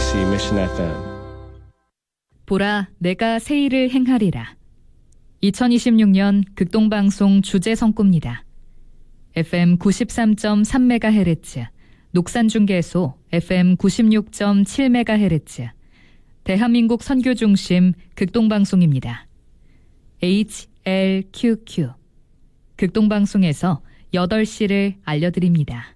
KBC Mission FM. 보라, 내가 새 일을 행하리라. 2026년 극동방송 주제 선구입니다. FM 93.3MHz, 녹산중계소 FM 96.7MHz, 대한민국 선교중심 극동방송입니다. HLQQ, 극동방송에서 8시를 알려드립니다.